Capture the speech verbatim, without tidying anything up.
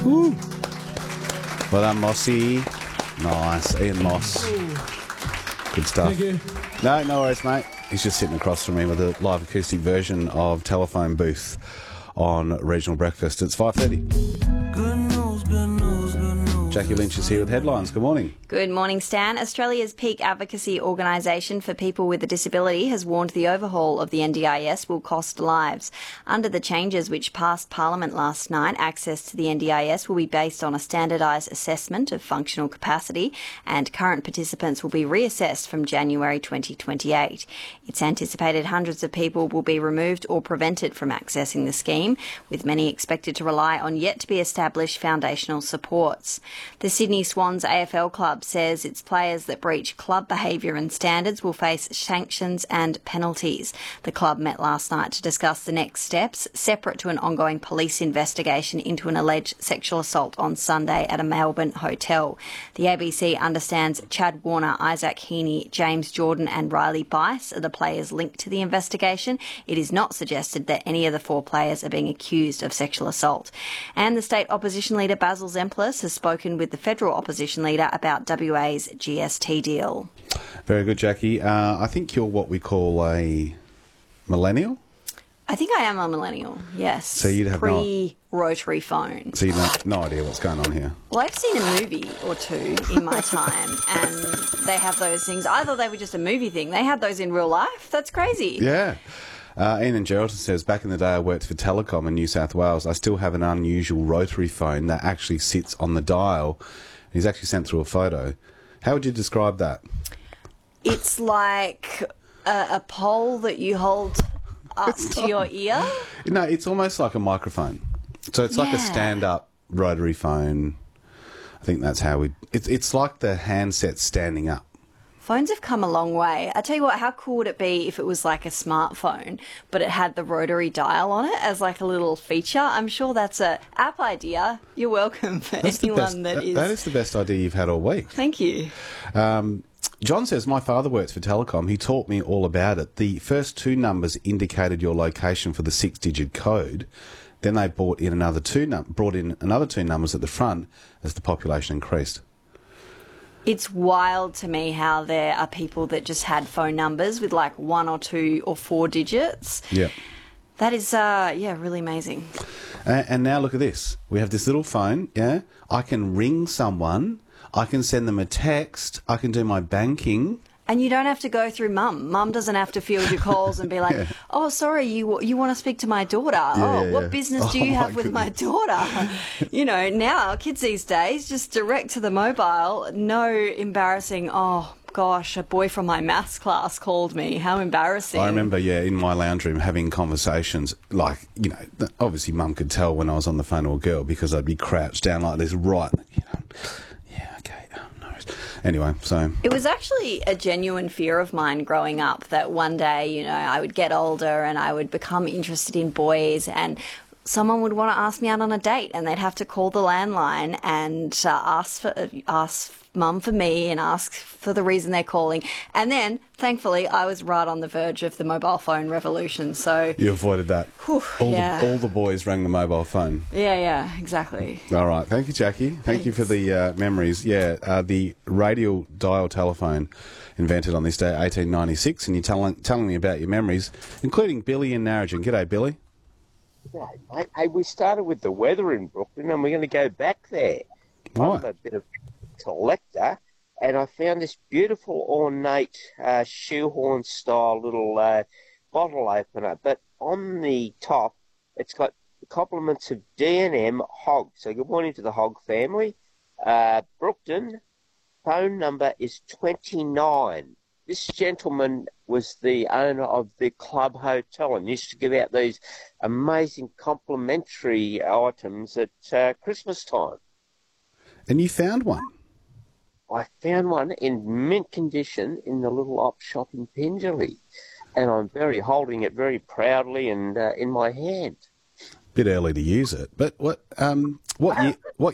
Woo. Well done, Mossy. Nice. Ian Moss. Good stuff. Thank you. No, no worries, mate. He's just sitting across from me with a live acoustic version of Telephone Booth on Regional Breakfast. It's five thirty. Good news, good news, good news. Jackie Lynch is here with headlines. Good morning. Good morning, Stan. Australia's peak advocacy organisation for people with a disability has warned the overhaul of the N D I S will cost lives. Under the changes which passed Parliament last night, access to the N D I S will be based on a standardised assessment of functional capacity, and current participants will be reassessed from January twenty twenty-eight. It's anticipated hundreds of people will be removed or prevented from accessing the scheme, with many expected to rely on yet-to-be-established foundational supports. The Sydney Swans A F L club says its players that breach club behaviour and standards will face sanctions and penalties. The club met last night to discuss the next steps, separate to an ongoing police investigation into an alleged sexual assault on Sunday at a Melbourne hotel. The A B C understands Chad Warner, Isaac Heaney, James Jordan and Riley Bice are the players linked to the investigation. It is not suggested that any of the four players are being accused of sexual assault. And the state opposition leader Basil Zemplis has spoken with the federal opposition leader about W A's G S T deal. Very good, Jackie. Uh, I think you're what we call a millennial. I think I am a millennial, yes. So you'd have pre-rotary phone. So you've no, no idea what's going on here. Well, I've seen a movie or two in my time, and they have those things. I thought they were just a movie thing. They had those in real life. That's crazy. Yeah. Uh, Ian and Geraldton says, back in the day I worked for Telecom in New South Wales. I still have an unusual rotary phone that actually sits on the dial. He's actually sent through a photo. How would you describe that? It's like a, a pole that you hold up It's to not- your ear. No, it's almost like a microphone. So it's like a Yeah. stand-up rotary phone. I think that's how we... It's, it's like the handset standing up. Phones have come a long way. I tell you what, how cool would it be if it was like a smartphone, but it had the rotary dial on it as like a little feature? I'm sure that's a app idea. You're welcome for That's the anyone best, that that, is. that is the best idea you've had all week. Thank you. Um, John says, my father works for Telecom. He taught me all about it. The first two numbers indicated your location for the six-digit code. Then they brought in another two num- brought in another two numbers at the front as the population increased. It's wild to me how there are people that just had phone numbers with like one or two or four digits. Yeah. That is, uh, yeah, really amazing. And, and now look at this. We have this little phone, yeah? I can ring someone. I can send them a text. I can do my banking. And you don't have to go through mum. Mum doesn't have to field your calls and be like, Yeah. oh, sorry, you you want to speak to my daughter. oh, yeah, what yeah. business do Oh, you my have with my daughter? You know, now kids these days just direct to the mobile. No embarrassing, oh, gosh, a boy from my maths class called me. How embarrassing. I remember, yeah, in my lounge room having conversations, like, you know, th- obviously mum could tell when I was on the phone to a girl because I'd be crouched down like this, right, you know, yeah, okay, oh, no worries. Anyway, so... It was actually a genuine fear of mine growing up that one day, you know, I would get older and I would become interested in boys and someone would want to ask me out on a date and they'd have to call the landline and uh, ask for uh, ask mum for me and ask for the reason they're calling. And then, thankfully, I was right on the verge of the mobile phone revolution. So, You avoided that. Whew, all, yeah. the, all the boys rang the mobile phone. yeah, yeah, exactly. All right. Thank you, Jackie. Thank you for the uh, memories. Yeah, uh, the radial dial telephone invented on this day, eighteen ninety-six, and you're telling, telling me about your memories, including Billy in Narrogin. G'day, Billy. Yeah, mate. Hey, we started with the weather in Brooklyn, and we're going to go back there. Right. I'm a bit of a collector, and I found this beautiful ornate uh, shoehorn-style little uh, bottle opener. But on the top, it's got compliments of D and M Hog. So good morning to the Hog family. Uh, Brookton, phone number is twenty-nine. This gentleman was the owner of the Club Hotel and used to give out these amazing complimentary items at uh, Christmas time. And you found one. I found one in mint condition in the little op shop in Pendley, and I'm very holding it very proudly and uh, in my hand. Bit early to use it, but what um what year what